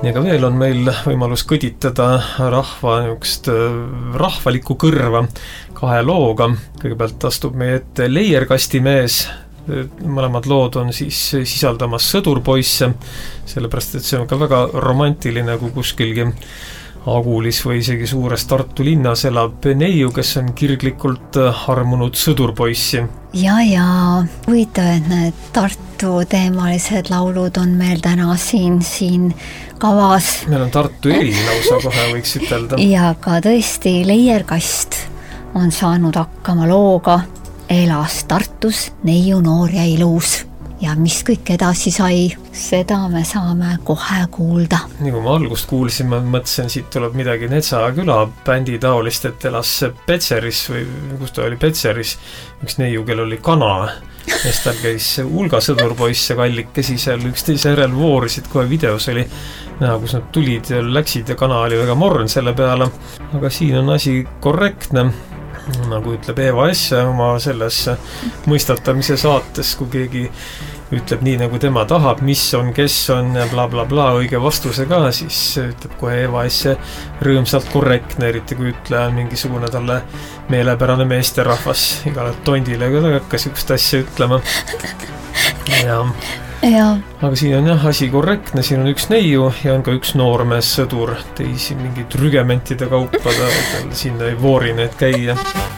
Ja ka veel on meil võimalus kõditada rahva niisugust rahvalikku kõrva 2 looga. Kõigepealt astub meie ette Leierkastimees. Mõlemad lood on siis sisaldamas sõdurpoisse, sellepärast et see on ka väga romantiline, kui kuskilgi Agulis või isegi suures Tartu linnas elab neiu, kes on kirglikult armunud sõdurpoissi. Ja huvitav, et need Tartu teemalised laulud on meil täna siin kavas. Meil on Tartu lausa kohe, võiks ütelda. Ja ka tõesti, Leierkast on saanud hakkama looga Elas Tartus, neiu noor ja ilus. Ja mis kõik edasi sai, seda me saame kohe kuulda. Nii kui ma algust kuulsin, ma mõtlesin, siit tuleb midagi Netsa küla bändi taolist, et elas Petseris või kus ta oli Petseris, üks neiu, kel oli kana. Siis tal käis hulga sõdurpoisse kallikesi seal üksteise järel voorisid, kohe videos oli näha, kus nad tulid ja läksid ja kana oli väga morn selle peale. Aga siin on asi korrektne. Nagu ütleb Eva S. oma selles mõistatamise saates, kui keegi ütleb nii, nagu tema tahab, mis on, kes on ja bla bla bla, õige vastuse ka, siis ütleb kohe Eva S. rõõmsalt korrektne, eriti kui ütleja on mingisugune talle meelepärane meesterahvas igale tondile, kui ta hakkas üks asja ütlema. Aga siin on asi korrektne, siin on üks neiu ja on ka üks noormees sõdur, teisi mingid rügementide kaupa, ta sinna ei voori need käia.